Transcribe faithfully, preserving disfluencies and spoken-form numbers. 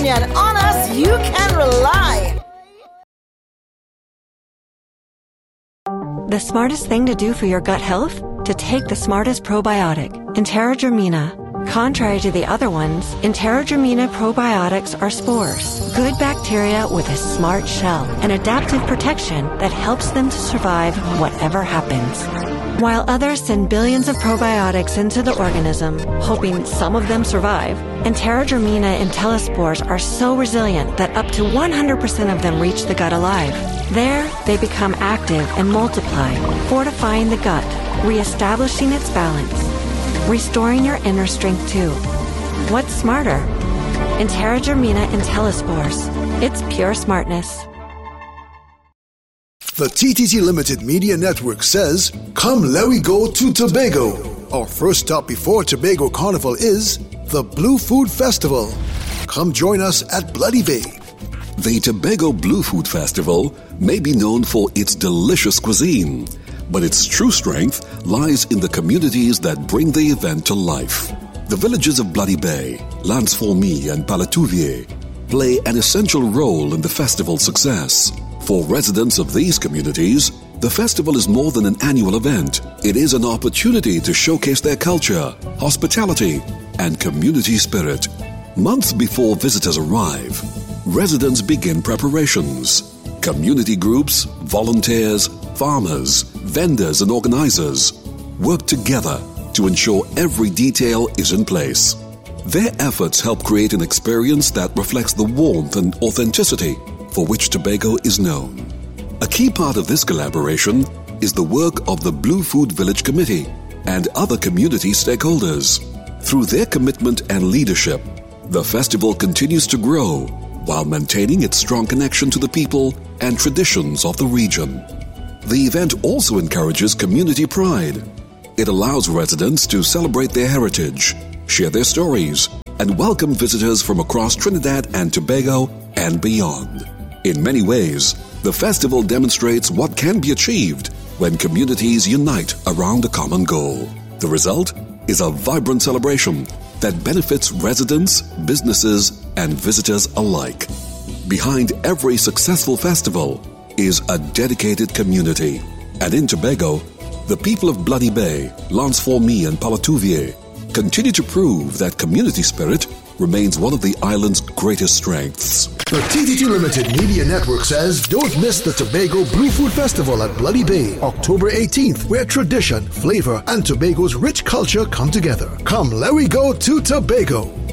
opinion. On us, you can rely. The smartest thing to do for your gut health? To take the smartest probiotic, Enterogermina. Contrary to the other ones, Enterogermina probiotics are spores, good bacteria with a smart shell, an adaptive protection that helps them to survive whatever happens. While others send billions of probiotics into the organism, hoping some of them survive, Enterogermina IntelliSpores are so resilient that up to one hundred percent of them reach the gut alive. There, they become active and multiply, fortifying the gut, reestablishing its balance, restoring your inner strength too. What's smarter? Enterogermina IntelliSpores. It's pure smartness. The T T T Limited Media Network says, come let we go to Tobago. Our first stop before Tobago Carnival is the Blue Food Festival. Come join us at Bloody Bay. The Tobago Blue Food Festival may be known for its delicious cuisine, but its true strength lies in the communities that bring the event to life. The villages of Bloody Bay, Lance-Fourmi and Palatuvier play an essential role in the festival's success. For residents of these communities, the festival is more than an annual event. It is an opportunity to showcase their culture, hospitality, and community spirit. Months before visitors arrive, residents begin preparations. Community groups, volunteers, farmers, vendors, and organizers work together to ensure every detail is in place. Their efforts help create an experience that reflects the warmth and authenticity for which Tobago is known. A key part of this collaboration is the work of the Blue Food Village Committee and other community stakeholders. Through their commitment and leadership, the festival continues to grow while maintaining its strong connection to the people and traditions of the region. The event also encourages community pride. It allows residents to celebrate their heritage, share their stories, and welcome visitors from across Trinidad and Tobago and beyond. In many ways, the festival demonstrates what can be achieved when communities unite around a common goal. The result is a vibrant celebration that benefits residents, businesses, and visitors alike. Behind every successful festival is a dedicated community. And in Tobago, the people of Bloody Bay, Lance-Fourmi and Palatuvier continue to prove that community spirit remains one of the island's greatest strengths. The T T T Limited Media Network says, don't miss the Tobago Blue Food Festival at Bloody Bay, October eighteenth, where tradition, flavor, and Tobago's rich culture come together. Come, let we go to Tobago.